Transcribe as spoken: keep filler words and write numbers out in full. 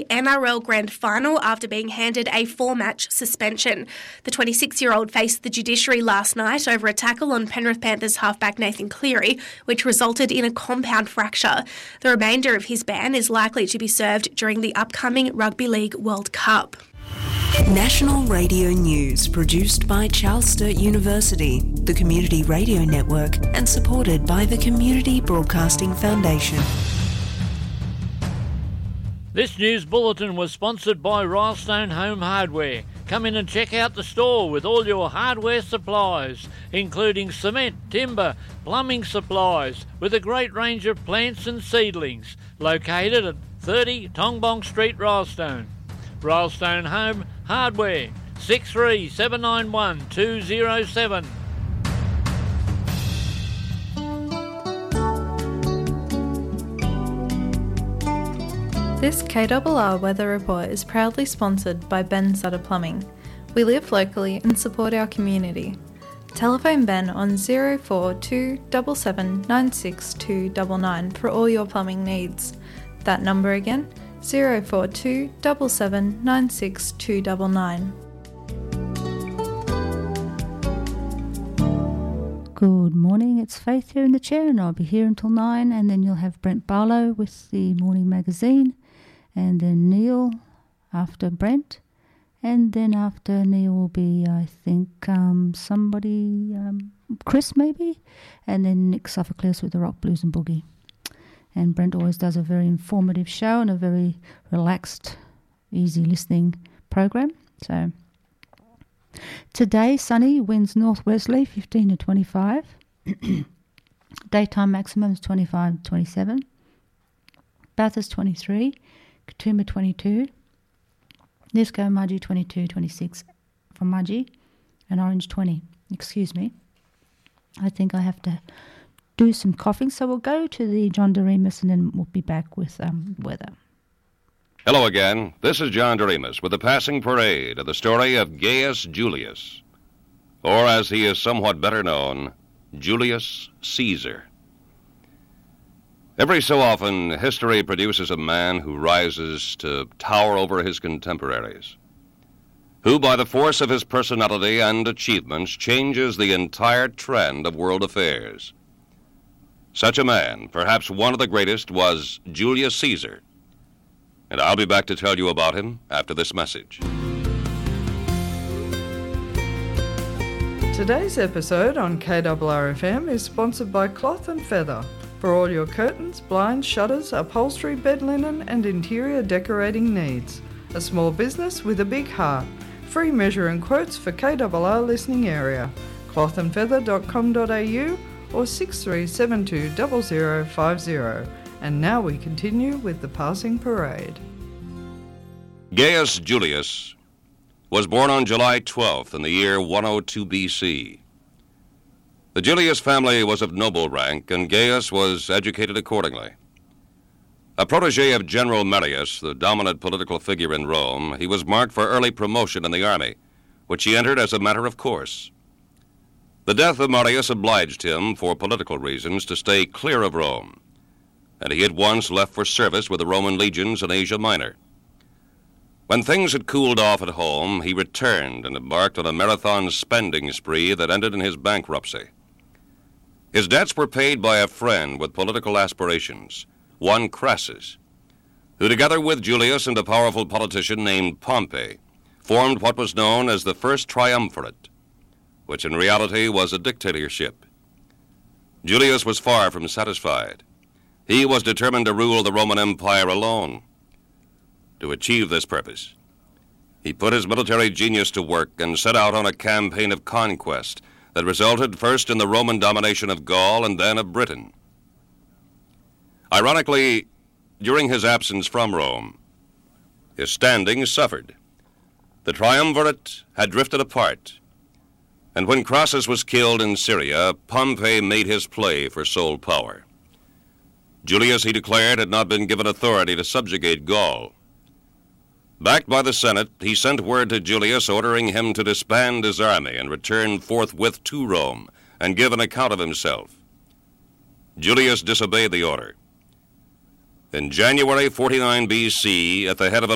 N R L Grand Final after being handed a four-match suspension. The twenty-six-year-old faced the judiciary last night over a tackle on Penrith Panthers halfback Nathan Cleary, which resulted in a compound fracture. The remainder of his ban is likely to be served during the upcoming Rugby League World Cup. National Radio News, produced by Charles Sturt University, the Community Radio Network, and supported by the Community Broadcasting Foundation. This news bulletin was sponsored by Rylestone Home Hardware. Come in and check out the store with all your hardware supplies, including cement, timber, plumbing supplies, with a great range of plants and seedlings. Located at thirty Tongbong Street, Rylestone. Rylestone Home Hardware, six three seven nine one two zero seven. This K R R Weather Report is proudly sponsored by Ben Sutter Plumbing. We live locally and support our community. Telephone Ben on zero four two seven seven nine six two nine nine for all your plumbing needs. That number again, zero four two seven seven nine six two nine nine. Good morning, it's Faith here in the chair, and I'll be here until nine, and then you'll have Brent Barlow with the morning magazine, and then Neil after Brent, and then after Neil will be, I think, um, somebody, um, Chris maybe, and then Nick Sophocles with the Rock, Blues and Boogie. And Brent always does a very informative show and a very relaxed, easy listening program. So today, sunny, winds northwesterly, fifteen to twenty-five. Daytime maximum is twenty-five to twenty-seven. Bathurst twenty-three, Katoomba twenty-two, Nisco Mudgee twenty-two, twenty-six from Mudgee, and Orange twenty. Excuse me. I think I have to do some coughing, so we'll go to the John Doremus and then we'll be back with um, weather. Hello again. This is John Doremus with the passing parade of the story of Gaius Julius, or as he is somewhat better known, Julius Caesar. Every so often, history produces a man who rises to tower over his contemporaries, who by the force of his personality and achievements changes the entire trend of world affairs. Such a man, perhaps one of the greatest, was Julius Caesar. And I'll be back to tell you about him after this message. Today's episode on K R R F M is sponsored by Cloth and Feather for all your curtains, blinds, shutters, upholstery, bed linen and interior decorating needs. A small business with a big heart. Free measure and quotes for K R R listening area. cloth and feather dot com dot a u or six three seven two zero zero five zero. And now we continue with the passing parade. Gaius Julius was born on July twelfth in the year one oh two B C. The Julius family was of noble rank, and Gaius was educated accordingly. A protege of General Marius, the dominant political figure in Rome, he was marked for early promotion in the army, which he entered as a matter of course. The death of Marius obliged him, for political reasons, to stay clear of Rome, and he at once left for service with the Roman legions in Asia Minor. When things had cooled off at home, he returned and embarked on a marathon spending spree that ended in his bankruptcy. His debts were paid by a friend with political aspirations, one Crassus, who together with Julius and a powerful politician named Pompey formed what was known as the First Triumvirate, which in reality was a dictatorship. Julius was far from satisfied. He was determined to rule the Roman Empire alone. To achieve this purpose, he put his military genius to work and set out on a campaign of conquest that resulted first in the Roman domination of Gaul and then of Britain. Ironically, during his absence from Rome, his standing suffered. The triumvirate had drifted apart, and when Crassus was killed in Syria, Pompey made his play for sole power. Julius, he declared, had not been given authority to subjugate Gaul. Backed by the Senate, he sent word to Julius ordering him to disband his army and return forthwith to Rome and give an account of himself. Julius disobeyed the order. In January forty-nine B C, at the head of a